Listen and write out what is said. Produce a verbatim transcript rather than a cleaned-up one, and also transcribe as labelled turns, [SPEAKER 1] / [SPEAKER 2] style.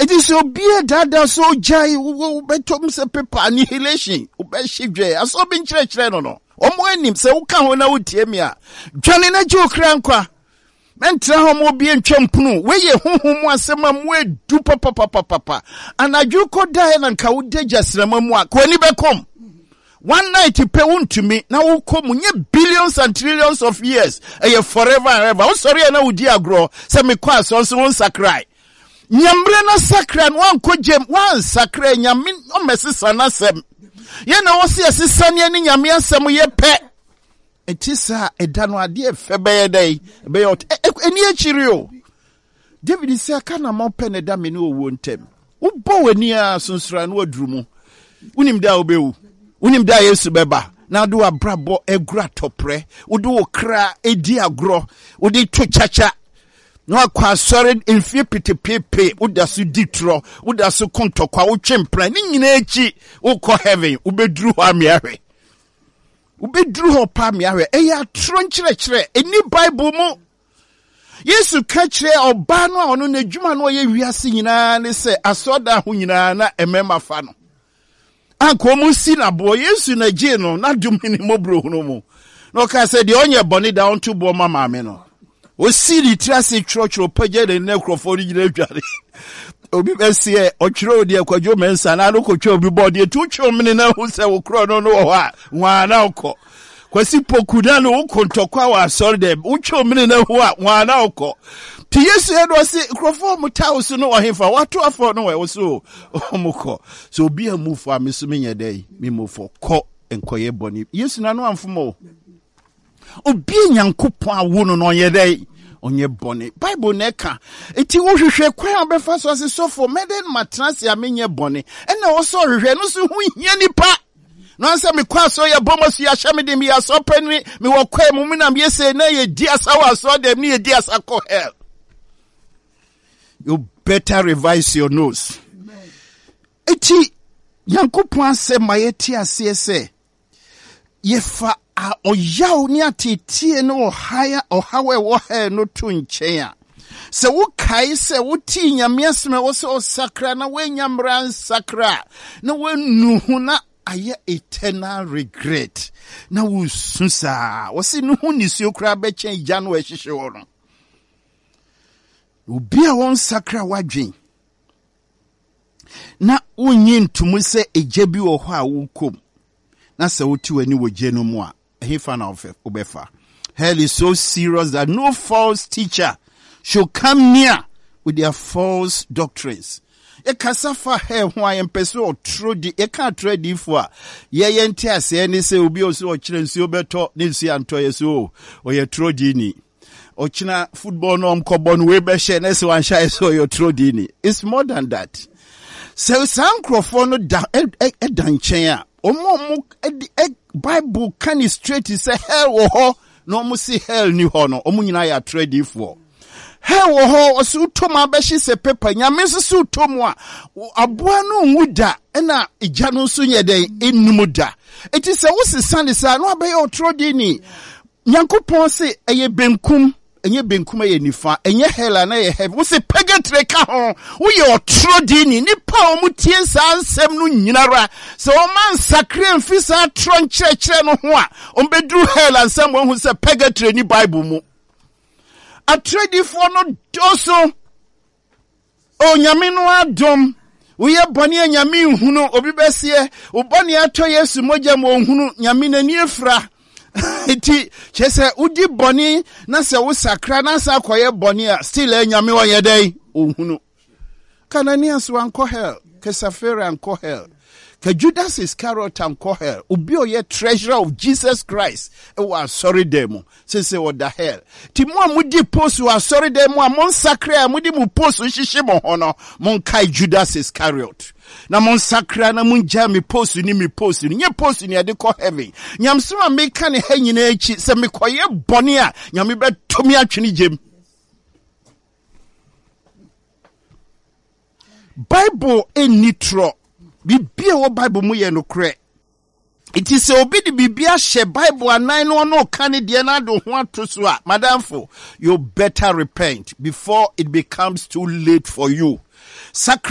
[SPEAKER 1] It is so be a dada so jai betom se paper annihilation. Ubeshijwe. I saw been church no no. Omwenim se uka wona utie me a. Dwane na jo krankwa. Mentra homo bi entwampunu. We ye honhom asema mu edu papa papa papa. Anadwo koda na nka wodagya srama mu a. Kwani bekom. One night you pay one to me. Now we come nye billions and trillions of years. Eye forever and ever. Oh sorry na udi agro. Se me kwa so so won sakrai. Nyambre na sakra no anko jem. Wan sakra nyame o mesesa na sem. Ye na wo se asesa ne ne nyame asem ye pe. Etisa edano ade efe be ye dai. Be ye eni akiri o. David se aka na mo pe ne da me ne owo ntem. Wo bo wani a sunsura no adrumu. Unim da obewu. Unim da Yesu beba na do abrabo egura topre udo okra edi agro udi to chacha no akwa sori enfie petepepe uda so ditro uda so kontokwa utwempra ni nyina echi ukọ heaven ubedru ho amiahwe ubedru ho pa amiahwe eya tro nkyerechire eni bible mu Yesu ka kire oba no a ono na dwuma no ye wiase nyina ne se asoda ho nyina na emema fa no Anko mu si na bo Yesu na je no na dumini mobro no mu no ka se de onye boni da onto bo mama me no o si di trase chrochro paje de na krofo ri gina dware obi be se o chro de akwadwo mensa na no ko twa obi bo de tu chro mini na hu se wo kro no no ho a nwa na uko kwasi pokuda no ukontokwa wa sorry dem ucho mini na hu a nwa na uko ti Yesu edo se krofo mu tawo no ohemfa wato afọ no we so omuko so obi amufu ameso menye dai memofo ko enkoye boni Yesu na no amfomo obi nyankopon awo no no ye dai onye boni Bible na ka eti wo hwehwe kwa abefa so ase sofo meden matranse amenye boni ena wo so hwehwe no so hu hia nipa no ansa me kwa so ya bomo so ya hye dem ya so pani me wo kwa mu na me se na ye di asa wa so dem ni ye di asa ko hell. You better revise your nose. Eti Yankopon ase mayeti ase se yefa a oyaw ni atetie no ohaya ohawe wo he no to nchen a se wo kai se wo ti nyame aseme wo se osakra na wenyamra sakra na wenu na aye eternal regret na wo susa wo se no hu ni si okra be chen gya no ehihye wo no obi a won sakra wadwen na unyi ntumu se eje bi wo ho a wukom na se woti wani woje no mu a ehefa na obefa. Hell is so serious that no false teacher should come near with their false doctrines. E kasafa he ho a yempeso otrodi e ka tradi fo a ye ye nti ase ni se obi o se o kire nsi obeto ni nsi anto ye so o ye trodi ni ochina football no mkobon we be share na se wan shy so your trodini. It's more than that. So some crofo da e dan chen a omo e Bible can straight say hell wo ho no mo see hell ni ho no omo nyina ya trade for hell wo ho osu toma be shi se paper nyame su tomu a aboa no nwuda na igya no so nye den enum da eti se wo se sande sa no abe your trodini Nyankopon se eye benkum enye benkum ye nifa enye hela na ye heaven wo se purgatory ka ho wo ye otrodini nipa o mutie sa ansem no nyinara se o man sakre mfisa tron chekere no ho a o bedru hela ansem wo hu se purgatory ni Bible mu atredi fo no doso o nyame no adom wo ye boni nyame hunu obi besie wo boni ato Yesu moja mo hunu nyame nani efra iti chese udi boni na se wo sakra na sa koye boni a still enyame wo yedai ohunu Kananias wan ko hell ke Safira an ko hell ke Judas Iscariot an ko hell obi o ye treasurer of Jesus Christ e wa sorry demo se se wo da hell ti mo amudi post wa sorry demo a mon sakra amudi mu post hihye mo hono mon kai Judas Iscariot na mon sakra na mun ja me post ni me post ni nye post ni ade ko heaven nyamso a me ka ne ha nyina echi se me koye bone a nyame be tomi atwene jem Bible enitro bibia wo Bible mu ye no kre it is obi di bibia she Bible anan no no ka ne de na do ho atoso a madamfo you better repent before it becomes too late for you. Sakra